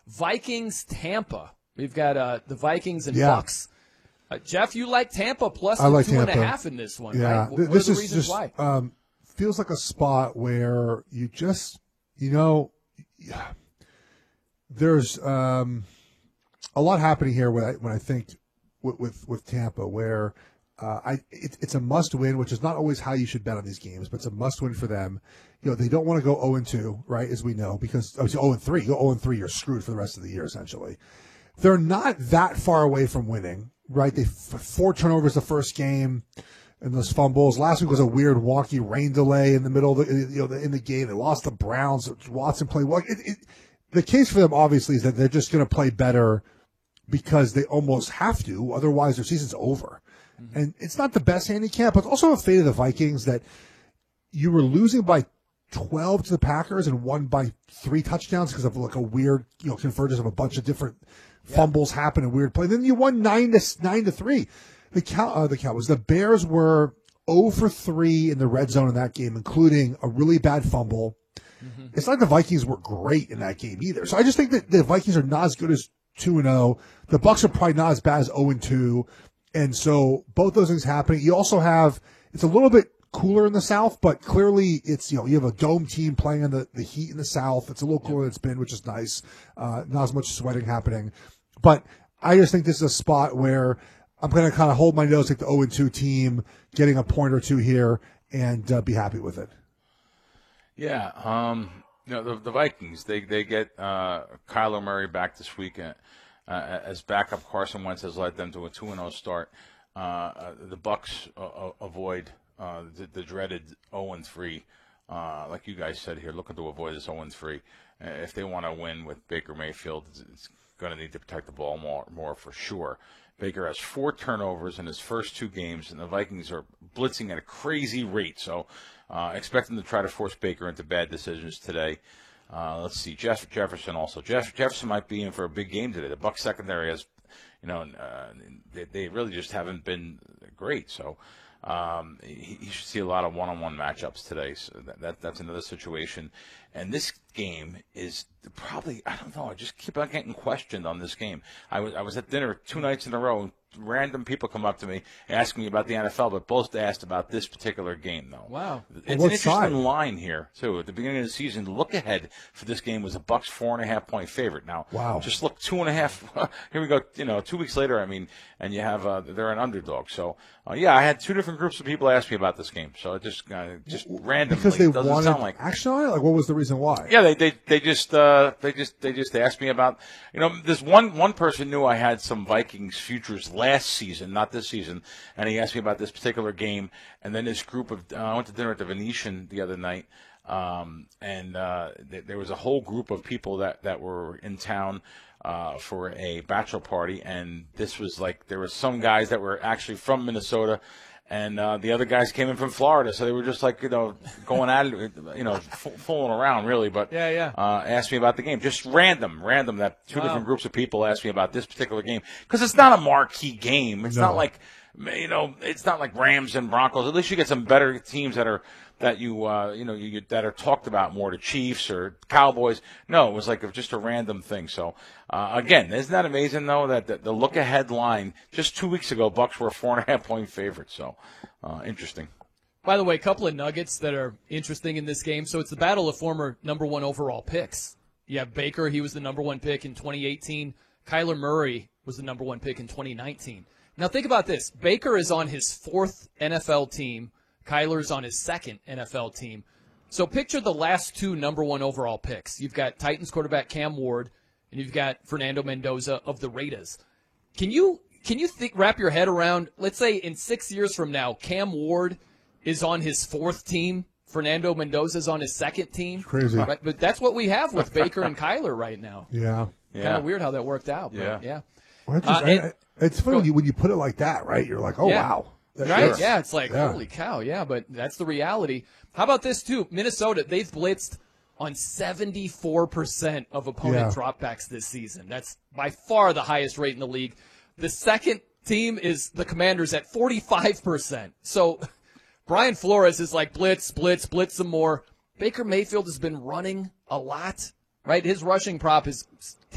Vikings-Tampa. We've got the Vikings and Yeah. Bucks. Jeff, you like Tampa plus I like 2.5 in this one, Yeah, right? What this are the is reasons just why? feels like a spot where you just, there's a lot happening here when I think with Tampa, where it's a must win, which is not always how you should bet on these games, but it's a must win for them. They don't want to go 0-2, right? As we know, because 0-3, go 0-3, you're screwed for the rest of the year essentially. They're not that far away from winning, right? They 4 turnovers the first game. And those fumbles. Last week was a weird, wonky rain delay in the middle of in the game. They lost the Browns. Watson played well. The case for them, obviously, is that they're just going to play better because they almost have to. Otherwise, their season's over. Mm-hmm. And it's not the best handicap, but also a fate of the Vikings that you were losing by 12 to the Packers and won by 3 touchdowns because of like a weird, convergence of a bunch of different fumbles happen and weird play. Then you won 9-3. The Cowboys. The Bears were 0 for 3 in the red zone in that game, including a really bad fumble. Mm-hmm. It's not like the Vikings were great in that game either. So I just think that the Vikings are not as good as 2-0. The Bucs are probably not as bad as 0-2. And so both those things happening. You also have, it's a little bit cooler in the South, but clearly it's, you have a dome team playing in the heat in the South. It's a little cooler than it's been, which is nice. Not as much sweating happening. But I just think this is a spot where I'm going to kind of hold my nose, take the 0-2 team, getting a point or two here, and be happy with it. Yeah, the Vikings, they get Kyler Murray back this weekend as backup. Carson Wentz has led them to a 2-0 start. The Bucs avoid the dreaded 0-3. Like you guys said here, looking to avoid this 0-3. If they want to win with Baker Mayfield, it's going to need to protect the ball more for sure. Baker has 4 turnovers in his first 2 games, and the Vikings are blitzing at a crazy rate. So expect them to try to force Baker into bad decisions today. Let's see, Jefferson also. Jefferson might be in for a big game today. The Bucs secondary has, they really just haven't been great. So he should see a lot of one-on-one matchups today. So that's another situation. And this game is probably, I don't know, I just keep on getting questioned on this game. I was at dinner 2 nights in a row. Random people come up to me asking me about the NFL, but both asked about this particular game, though. Wow. It's an interesting line here, too. At the beginning of the season, the look ahead for this game was a Bucs 4.5-point favorite. Now, just look 2.5. Here we go, 2 weeks later, and you have, they're an underdog. So, I had 2 different groups of people ask me about this game. So it just randomly. Because they doesn't wanted sound like action on it? Like, what was the reason why? Yeah, they just asked me about, this one person knew I had some Vikings futures last season, not this season, and he asked me about this particular game. And then this group of I went to dinner at the Venetian the other night, and there was a whole group of people that were in town for a bachelor party, and this was like there were some guys that were actually from Minnesota. And the other guys came in from Florida, so they were just like, going at it, fooling around, really. But asked me about the game. Just random that 2 different groups of people asked me about this particular game. Because it's not a marquee game. It's not like, it's not like Rams and Broncos. At least you get some better teams that are talked about more, the Chiefs or Cowboys. No, it was like just a random thing. So, again, isn't that amazing, though, that the look-ahead line, just 2 weeks ago, Bucs were a 4.5-point favorite. So, interesting. By the way, a couple of nuggets that are interesting in this game. So it's the battle of former number 1 overall picks. You have Baker. He was the number 1 pick in 2018. Kyler Murray was the number 1 pick in 2019. Now, think about this. Baker is on his 4th NFL team. Kyler's on his 2nd NFL team. So picture the last 2 number 1 overall picks. You've got Titans quarterback Cam Ward, and you've got Fernando Mendoza of the Raiders. Can you wrap your head around, let's say in 6 years from now, Cam Ward is on his 4th team, Fernando Mendoza's on his 2nd team? Crazy. Right? But that's what we have with Baker and Kyler right now. Yeah. Kind of weird how that worked out. But yeah. Well, it's funny when you put it like that, right? You're like, wow. Right? Sure. Yeah, it's like, holy cow, but that's the reality. How about this, too? Minnesota, they've blitzed on 74% of opponent dropbacks this season. That's by far the highest rate in the league. The second team is the Commanders at 45%. So Brian Flores is like, blitz some more. Baker Mayfield has been running a lot, right? His rushing prop is